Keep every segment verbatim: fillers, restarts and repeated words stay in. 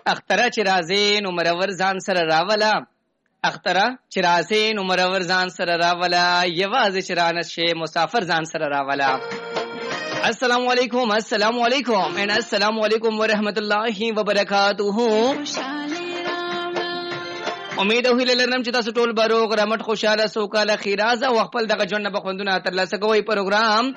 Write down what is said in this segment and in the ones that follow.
اختره چې راځي نو مرور ځان سره راولا اختره چې راځي نو مرور ځان سره راولا یوازې چې رانشي مسافر ځان سره راولا. السلام علیکم السلام علیکم ان السلام علیکم ورحمت الله وبرکاتہ. امید او هیله لرم چې تاسو ټول بروغ رحمت خوشاله سوکاله خیرازه او خپل دغه ژوند به خوندونه ترلاسه کوئ. پروګرام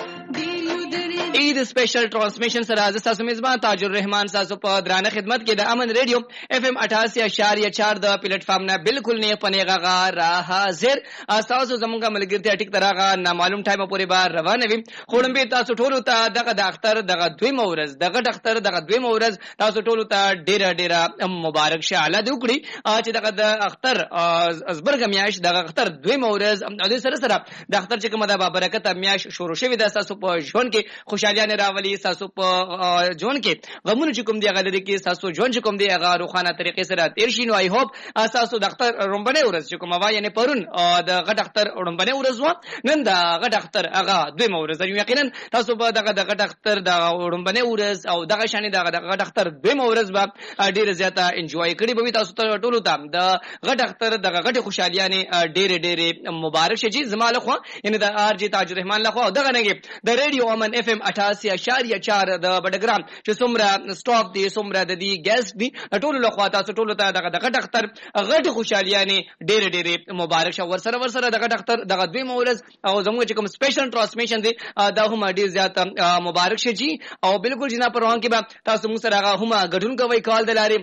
عید سپیشل ټرانسمیشن سره تاسو میزبان تاج الرحمن تاسو په درانه خدمت کې د امن ریډیو اف ام اٹھاسی اشاریه چار د پلیټ فارم نه بالکل نه پنیغه غا را حاضر تاسو زمونږه ملګرتیا ټیک ترغه نامعلوم ټایم پورې بار روانه وي. خوړم به تاسو ټول ته دغه د اختر دغه دوی مورز دغه د اختر دغه دوی مورز تاسو ټول ته ډیره ډیره مبارک شه. الله دې وکړي چې دغه د اختر ازبرګ میاش دغه اختر دوی مورز د سره سره د اختر چې کومه د برکت میاش شروع شوی د تاسو په ژوند کې خوشالیانه راولي تاسو په ژوند کې غمونه چې کوم دی هغه لري کې تاسو ژوند چې کوم دی هغه روخانه طریقې سره تیر شي. نو آی هوپ تاسو د اختر رومبنه ورځ چې کومه وای نه پرون د غټ اختر رومبنه ورځ و نن د غټ اختر هغه دوی مورز یقینا تاسو په دغه د غټ اختر د رومبنه ورځ او دغه شان د غټ اختر دوی مورز به ډیر زیاته انجوای کړی به تاسو ته ټول ته د غټ اختر دغه غټ خوشالیانه ډیر ډیر مبارک شي. زماله خو ان د ار جی تاج الرحمن لخوا دغه نه د ریډیو امن اف ام اٹھاسی اشاریه چار د بډګرام چې څومره سټاف دی څومره د دې ګیسټ دی ټول لخوا تاسو ټول ته دغه د غټ اختر غټ خوشالیانه ډیر ډیر مبارک شه. ورسره ورسره د غټ اختر دغه دوی مورز او زموږ چې کوم سپیشل ټرانسمیشن دی دا هم ډیر زیات مبارک شه جی. او بالکل جناب پروان کې به تاسو موږ سره هغه هم غډون کوي کال دلاري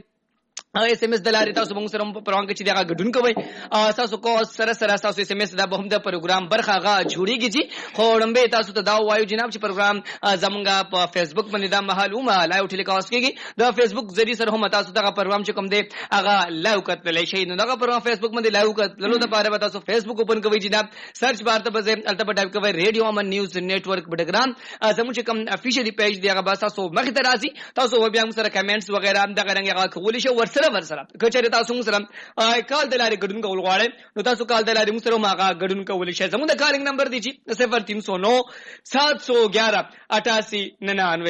اس ام اس دلاري تاسو موږ سره په پروان کې چې دغه غډون کوي تاسو کو سره سره تاسو اس ام اس د بهم د پروګرام برخه غا جوړیږي جی. خو وړاندې تاسو ته دا وایو جناب چې پروګرام زمونږه په فیسبوک باندې د معلومه لایو ټیلیکاسټ کیږي د فیسبوک ذریعہ سره هم تاسو دغه پروګرام چې کوم دی هغه لایو کتلای شئ. نو دغه پروګرام فیسبوک باندې لایو کتللو د پاره تاسو فیسبوک اوپن کوئ جناب سرچ بار ته بځه الته په ټایپ کوئ ریډیو امن نیوز نیټورک بډګرام زموږ چې کوم افیشلی پیج دی هغه به تاسو مخ ته راځي. تاسو بیا موږ سره کمنټس وغیرہ دغه رنګ هغه کولی شو ورسره ورسره کچره تاسو موږ سره کال دلاري غډون کول غواړئ نو تاسو کال دلاري موږ سره ماغه غډون کول شي. زموږ د کالینګ نمبر دی چې صفر تین سو نو سات سو گیارہ اٹھاسی ننانوے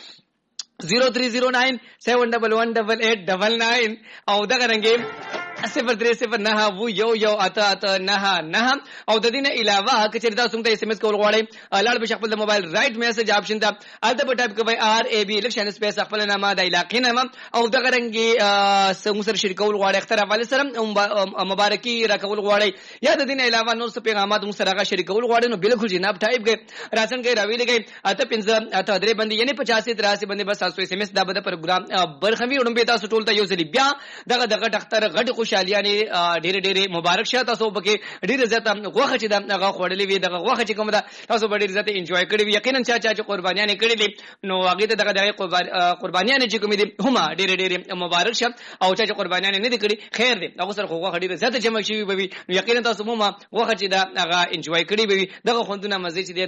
زیرو تھری زیرو نائن سیون ڈبل ون ڈبل ایٹ ڈبل نائن او دغه رنګ صفر تری صفر نه وو یو یو اته اته نه نه او د دې نه علاوه کچره تاسو ته اس ام اس کول غواړئ لاړ به خپل د موبایل رائټ میسج آپشن ته الته په ټایپ کوئ آر ای بی الیکشن سپیس خپل نامه د علاقې نامه او دغه رنګ سم سره شریکول غواړئ اختر حواله سره مبارکي راکول غواړئ یا د دې نه علاوه نور څه پیغامات مو سره شریکول غواړئ نو بالکل جناب ټایپ کړئ راشن کې راوي لګئ اته پنځه اته درې باندې یعنی پچاسی تراسی باندې بس تاسو اس ام اس دا به پروګرام برخمي وړم به تاسو ټول ته یو ځلی بیا دغه دغه اختر غټ خوشالیانه ډېر ډېر مبارک شه. تاسو پکې ډېر زیات غوخه چې دغه خوړلې وي دغه غوخه چې کوم ده تاسو ډېر زیات انجوای کړی وي. یقینا چا چا چې قربانیان کړی دي نو هغه ته دغه دغه قربانیان چې کوم دي هم ډېر ډېر مبارک شه. او چا چې قربانیان نه دي کړی خیر دي هغه سره غوخه ډېر زیات جمع شي وي. یقینا تاسو هم غوخه چې دغه انجوای کړی وي دغه خوندونه مزه چې